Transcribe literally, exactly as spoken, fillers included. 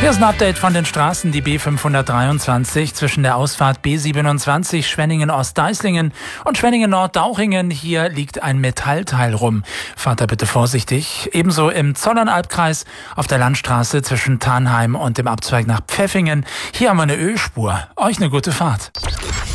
Hier ist ein Update von den Straßen. Die B fünfhundertdreiundzwanzig zwischen der Ausfahrt B siebenundzwanzig Schwenningen-Ost-Deislingen und Schwenningen-Nord-Dauchingen. Hier liegt ein Metallteil rum. Fahrt da bitte vorsichtig. Ebenso im Zollernalbkreis auf der Landstraße zwischen Thanheim und dem Abzweig nach Pfäffingen. Hier haben wir eine Ölspur. Euch eine gute Fahrt.